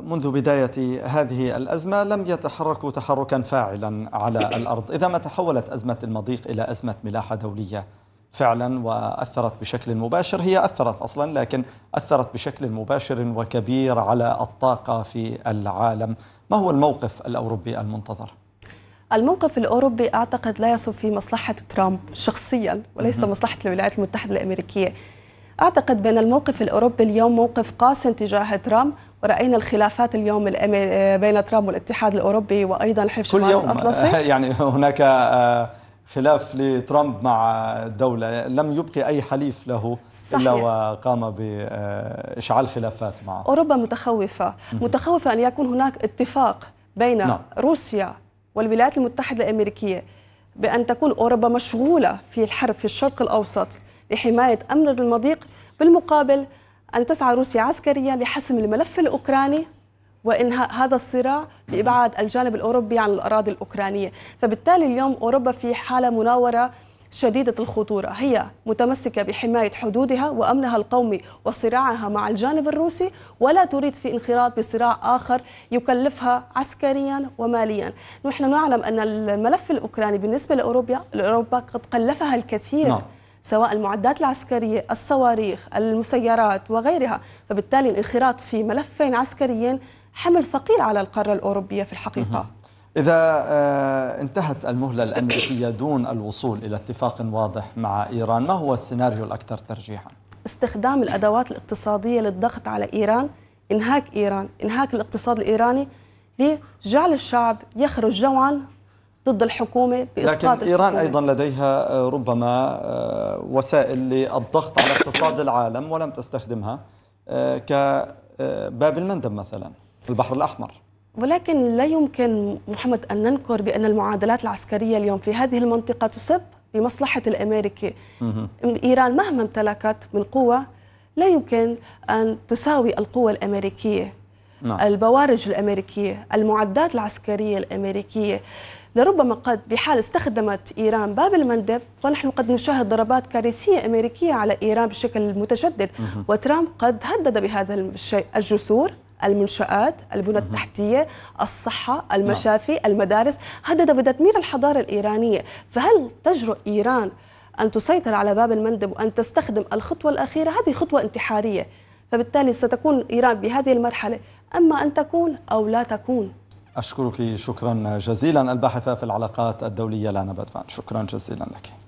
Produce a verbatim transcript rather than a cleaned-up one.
منذ بداية هذه الأزمة لم يتحركوا تحركا فاعلا على الأرض. إذا ما تحولت أزمة المضيق إلى أزمة ملاحة دولية فعلا وأثرت بشكل مباشر، هي أثرت أصلا لكن أثرت بشكل مباشر وكبير على الطاقة في العالم، ما هو الموقف الأوروبي المنتظر؟ الموقف الأوروبي أعتقد لا يصب في مصلحة ترامب شخصيا وليس مصلحة الولايات المتحدة الأمريكية. أعتقد بأن الموقف الأوروبي اليوم موقف قاس تجاه ترامب، ورأينا الخلافات اليوم بين ترامب والاتحاد الأوروبي وأيضا حلف شمال الأطلسي. يعني هناك خلاف لترامب مع دولة، لم يبقي أي حليف له صحيح. إلا وقام بإشعال خلافات معه. أوروبا متخوفة متخوفة أن يكون هناك اتفاق بين نعم. روسيا والولايات المتحدة الأمريكية بأن تكون أوروبا مشغولة في الحرب في الشرق الأوسط لحماية أمن المضيق، بالمقابل أن تسعى روسيا عسكريا لحسم الملف الأوكراني وإنهاء هذا الصراع بإبعاد الجانب الأوروبي عن الأراضي الأوكرانية. فبالتالي اليوم أوروبا في حالة مناورة شديدة الخطورة، هي متمسكة بحماية حدودها وأمنها القومي وصراعها مع الجانب الروسي، ولا تريد في انخراط بصراع آخر يكلفها عسكريا وماليا. نحن نعلم أن الملف الأوكراني بالنسبة لأوروبا لأوروبا قد كلفها الكثير نعم. سواء المعدات العسكرية، الصواريخ، المسيرات وغيرها، فبالتالي الانخراط في ملفين عسكريين حمل ثقيل على القارة الأوروبية في الحقيقة. إذا انتهت المهلة الأمريكية دون الوصول إلى اتفاق واضح مع إيران، ما هو السيناريو الأكثر ترجيحا؟ استخدام الأدوات الاقتصادية للضغط على إيران، إنهاك إيران، إنهاك الاقتصاد الإيراني لجعل الشعب يخرج جوعا ضد الحكومة بإسقاط لكن إيران الحكومة. أيضا لديها ربما وسائل للضغط على اقتصاد العالم ولم تستخدمها، كباب المندب مثلا البحر الأحمر. ولكن لا يمكن محمد أن ننكر بأن المعادلات العسكرية اليوم في هذه المنطقة تسب بمصلحة الأمريكي. إيران مهما امتلكت من قوة لا يمكن أن تساوي القوة الأمريكية. نعم. البوارج الأمريكية، المعدات العسكرية الأمريكية، لربما قد بحال استخدمت إيران باب المندب ونحن قد نشاهد ضربات كارثية أمريكية على إيران بشكل متجدد. وترامب قد هدد بهذا الشيء، الجسور، المنشآت، البنى التحتية، الصحة، المشافي، المدارس، هدد بتدمير الحضارة الإيرانية. فهل تجرؤ إيران أن تسيطر على باب المندب وأن تستخدم الخطوة الأخيرة؟ هذه خطوة انتحارية، فبالتالي ستكون إيران بهذه المرحلة أما أن تكون أو لا تكون. أشكرك شكرا جزيلا الباحثة في العلاقات الدولية لانا بدفان، شكرا جزيلا لك.